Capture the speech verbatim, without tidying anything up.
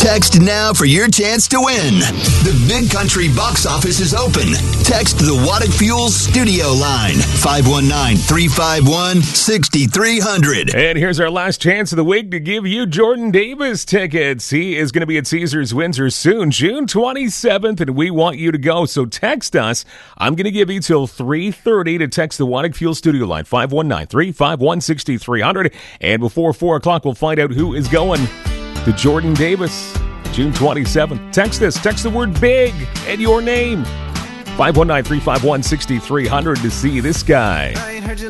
Text now for your chance to win. The Big Country box office is open. Text the Waddick Fuels studio line, five one nine, three five one, six three zero zero. And here's our last chance of the week to give you Jordan Davis tickets. He is going to be at Caesars Windsor soon, June twenty-seventh, and we want you to go. So text us. I'm going to give you till three thirty to text the Waddick Fuels studio line, five one nine, three five one, six three zero zero. And before four o'clock, we'll find out who is going to Jordan Davis, June twenty-seventh. Text us. Text the word BIG and your name. five one nine, three five one, six three zero zero to see this guy.